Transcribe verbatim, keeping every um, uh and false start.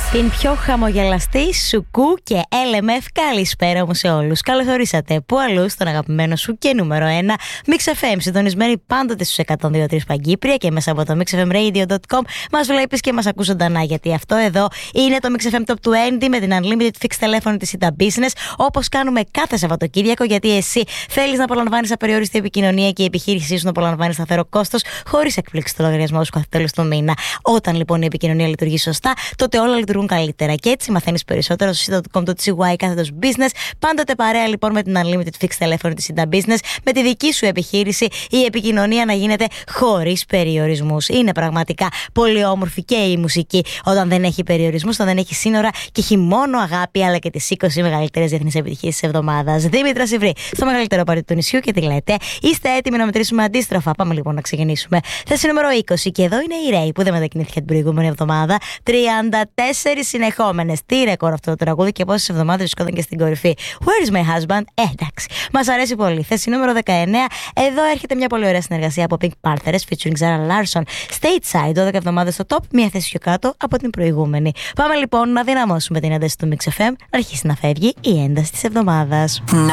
Την πιο χαμογελαστή Σουκού και ελ εμ εφ καλησπέρα μου σε όλους. Καλώς ορίσατε που αλλού στον αγαπημένο σου και νούμερο ένα Mix εφ εμ, συντονισμένοι πάντοτε στους εκατόν δύο κόμμα τρία Παγκύπρια και μέσα από το mix f m radio dot com μας βλέπεις και μας ακούς ζωντανά, γιατί αυτό εδώ είναι το Mix εφ εμ Top είκοσι με την Unlimited Fixed τηλέφωνο της Ita Business, όπως κάνουμε κάθε Σαββατοκύριακο, γιατί εσύ θέλεις να απολαμβάνεις απεριόριστη επικοινωνία και η επιχείρησή σου να απολαμβάνει σταθερό κόστος χωρίς εκπλήξει στο λογαριασμό σου κάθε τέλος του μήνα. Όταν λοιπόν η επικοινωνία λειτουργεί σωστά, τότε όλα λειτουργούν καλύτερα. Και έτσι μαθαίνεις περισσότερο στο sita dot com dot c y κάθετος business. Πάντοτε παρέα λοιπόν με την Unlimited Fixed τηλέφωνο της Ita Business, με τη δική σου επιχείρηση η επικοινωνία να γίνεται χωρίς περιορισμούς. Είναι πραγματικά πολύ όμορφη και η μουσική όταν δεν έχει περιορισμούς, όταν δεν έχει σύνορα και έχει μόνο αγάπη, αλλά και τις είκοσι μεγαλύτερες διεθνείς επιτυχίες της εβδομάδας. Δήμητρα Σιβρή, στο μεγαλύτερο πάρτι του νησιού, και τι λέτε, είστε έτοιμοι να μετρήσουμε αντίστροφα? Πάμε λοιπόν να ξεκινήσουμε. Θέση νούμερο είκοσι, και εδώ είναι η Ray που δεν μετακινήθηκε την προηγούμενη εβδομάδα. τριάντα τέσσερις συνεχόμενες. Τι ρεκόρ αυτό το τραγούδι και πόσες εβδομάδες βρισκόταν και στην κορυφή. Where is my husband? Ε, εντάξει. Μας αρέσει πολύ. Θέση νούμερο δεκαεννέα. Εδώ έρχεται μια πολύ ωραία συνεργασία από Pink Panthers featuring Zara Larsson. Stateside, δώδεκα εβδομάδες στο top, μια θέση πιο κάτω από την προηγούμενη. Πάμε λοιπόν να δυναμώσουμε την ένταση του Mix εφ εμ, να αρχίσει να φεύγει η ένταση της εβδομάδας.